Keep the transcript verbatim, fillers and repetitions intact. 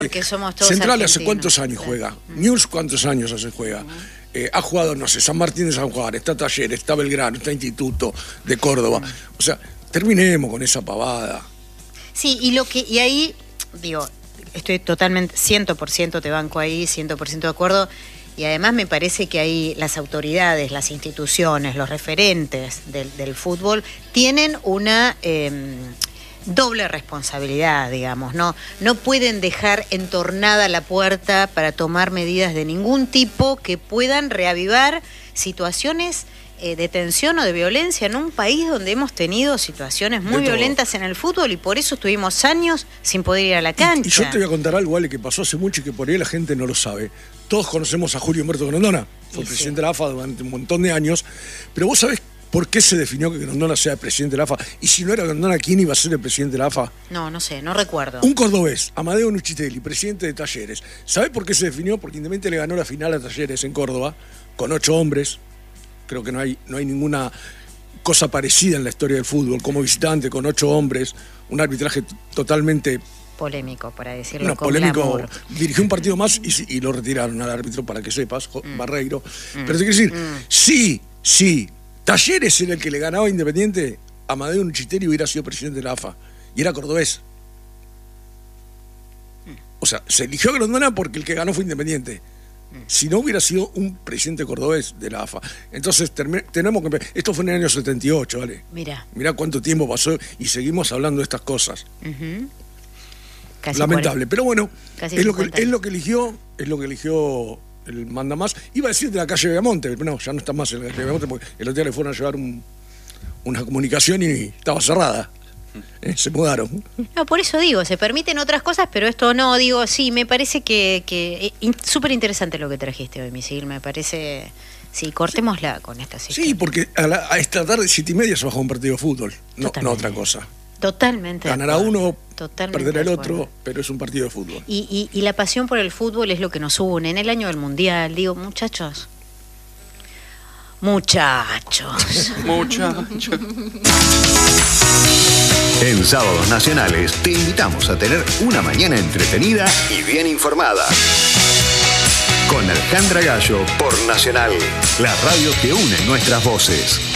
Porque somos todos Central argentinos. hace cuántos años juega. Mm. News cuántos años hace juega. Mm. Eh, ha jugado, no sé, San Martín de San Juan, está Talleres, está Belgrano, está Instituto de Córdoba. Mm. O sea, terminemos con esa pavada. Sí, y lo que y ahí, digo, estoy totalmente, cien por ciento te banco ahí, cien por ciento de acuerdo. Y además me parece que ahí las autoridades, las instituciones, los referentes del, del fútbol tienen una eh, doble responsabilidad, digamos, ¿no? No pueden dejar entornada la puerta para tomar medidas de ningún tipo que puedan reavivar situaciones eh, de tensión o de violencia en un país donde hemos tenido situaciones muy violentas en el fútbol y por eso estuvimos años sin poder ir a la cancha. Y, y yo te voy a contar algo, Ale, que pasó hace mucho y que por ahí la gente no lo sabe. Todos conocemos a Julio Humberto Grondona, fue sí, presidente sí. de la A F A durante un montón de años, pero vos sabés por qué se definió que Grondona sea presidente de la A F A, y si no era Grondona, ¿quién iba a ser el presidente de la A F A? No, no sé, no recuerdo. Un cordobés, Amadeo Nuchitelli, presidente de Talleres. ¿Sabés por qué se definió? Porque Independiente le ganó la final a Talleres en Córdoba, con ocho hombres. Creo que no hay, no hay ninguna cosa parecida en la historia del fútbol, como visitante, con ocho hombres, un arbitraje totalmente... polémico, para decirlo no, con polémico. glamour. Dirigió un partido más y, y lo retiraron al árbitro, para que sepas, mm. Barreiro. Mm. Pero te quiero decir, mm. sí, sí, Talleres era el que le ganaba a Independiente, Amadeo Nuchitelli hubiera sido presidente de la A F A, y era cordobés. Mm. O sea, se eligió a Grondona porque el que ganó fue Independiente. Si no hubiera sido un presidente cordobés de la A F A. Entonces tenemos que... Esto fue en el año setenta y ocho, ¿vale? Mirá. Mirá cuánto tiempo pasó y seguimos hablando de estas cosas. Uh-huh. Casi lamentable, cuarenta. Pero bueno, es lo, que, es lo que eligió, es lo que eligió el mandamás. Iba a decir de la calle Vegamonte, pero no, ya no está más en la calle Vegamonte porque el otro día le fueron a llevar un, una comunicación y estaba cerrada. Eh, se mudaron. No, por eso digo, se permiten otras cosas, pero esto no, digo, sí, me parece que, que in, súper interesante lo que trajiste hoy, Misil, me parece, sí, cortémosla con esta sesión. Sí, porque a, la, a esta tarde, siete y media, se bajó un partido de fútbol, no, no otra cosa. Totalmente. Ganará uno, perderá el otro, pero es un partido de fútbol. Y, y, y la pasión por el fútbol es lo que nos une. En el año del Mundial, digo, muchachos, muchachos. Muchachos. En Sábados Nacionales te invitamos a tener una mañana entretenida y bien informada. Con Alejandra Gallo por Nacional, la radio que une nuestras voces.